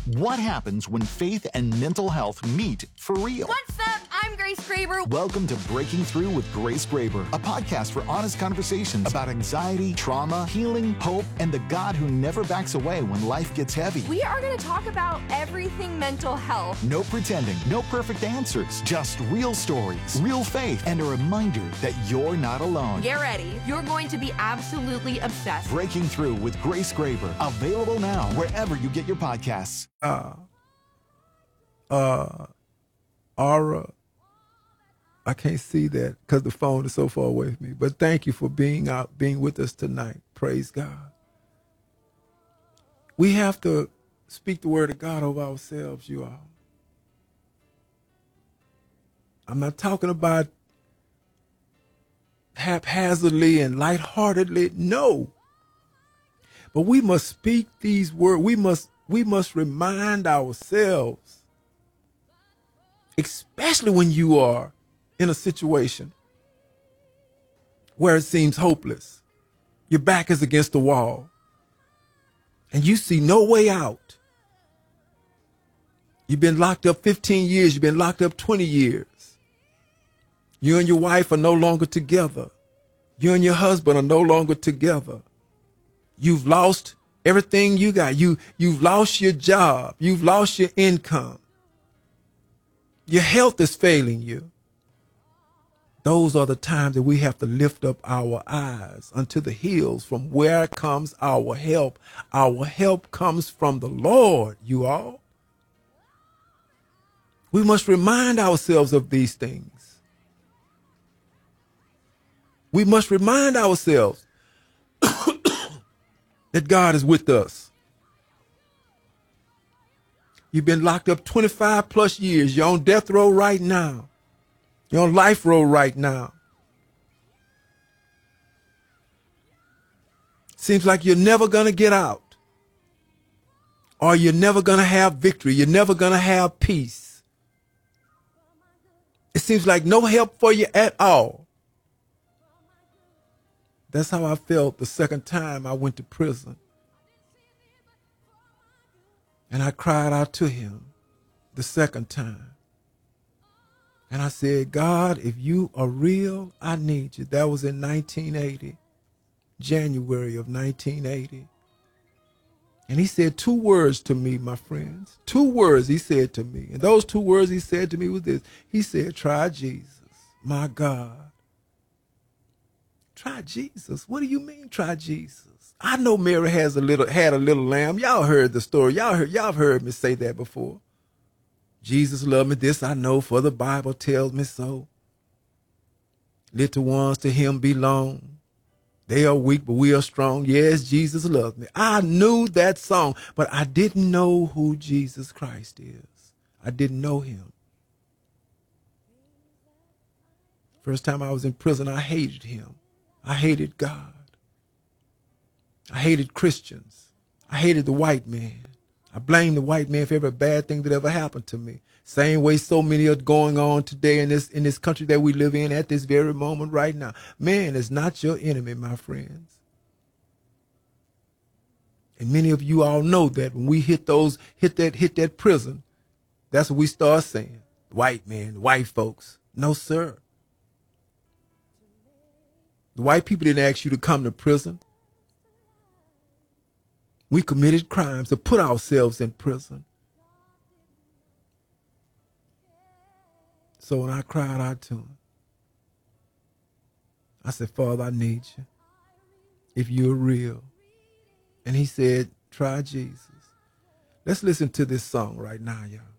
What happens when faith and mental health meet for real? What's up? I'm Grace Graber. Welcome to Breaking Through with Grace Graber, a podcast for honest conversations about anxiety, trauma, healing, hope, and the God who never backs away when life gets heavy. We are going to talk about everything mental health. No pretending, no perfect answers, just real stories, real faith, and a reminder that you're not alone. Get ready. You're going to be absolutely obsessed. Breaking Through with Grace Graber, available now wherever you get your podcasts. Aura, I can't see that because the phone is so far away from me. But thank you for being with us tonight. Praise God. We have to speak the word of God over ourselves, you all. I'm not talking about haphazardly and lightheartedly. No. But we must speak these words. We must remind ourselves, especially when you are in a situation where it seems hopeless. Your back is against the wall and you see no way out. You've been locked up 15 years. You've been locked up 20 years. You and your wife are no longer together. You and your husband are no longer together. You've lost everything you got. You've lost your job. You've lost your income. Your health is failing you. Those are the times that we have to lift up our eyes unto the hills from where comes our help. Our help comes from the Lord, you all. We must remind ourselves of these things. We must remind ourselves that God is with us. You've been locked up 25 plus years. You're on death row right now. You're on life row right now. Seems like you're never going to get out. Or you're never going to have victory. You're never going to have peace. It seems like no help for you at all. That's how I felt the second time I went to prison. And I cried out to him the second time. And I said, God, if you are real, I need you. That was in 1980, January of 1980. And he said 2 words to me, my friends. 2 words he said to me. And those 2 words he said to me was this. He said, try Jesus, my God. Try Jesus. What do you mean, try Jesus? I know Mary had a little lamb. Y'all heard the story. Y'all have heard me say that before. Jesus loved me, this I know, for the Bible tells me so. Little ones to him belong. They are weak, but we are strong. Yes, Jesus loved me. I knew that song, but I didn't know who Jesus Christ is. I didn't know him. First time I was in prison, I hated him. I hated God. I hated Christians. I hated the white man. I blame the white man for every bad thing that ever happened to me. Same way so many are going on today in this country that we live in at this very moment right now. Man is not your enemy, my friends. And many of you all know that when we hit that prison, that's what we start saying. White man, the white folks. No, sir. The white people didn't ask you to come to prison. We committed crimes to put ourselves in prison. So when I cried out to him, I said, Father, I need you. If you're real. And he said, try Jesus. Let's listen to this song right now, y'all.